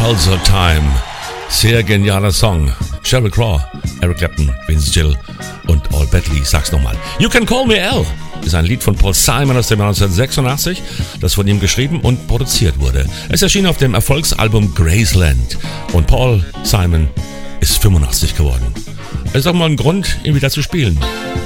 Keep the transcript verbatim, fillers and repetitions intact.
Pulse of Time. Sehr genialer Song. Sheryl Crow, Eric Clapton, Vince Gill und Al Batley. Sag's nochmal. You Can Call Me Al ist ein Lied von Paul Simon aus dem Jahr neunzehnhundertsechsundachtzig, das von ihm geschrieben und produziert wurde. Es erschien auf dem Erfolgsalbum Graceland und Paul Simon ist fünfundachtzig geworden. Es ist auch mal ein Grund, ihn wieder zu spielen.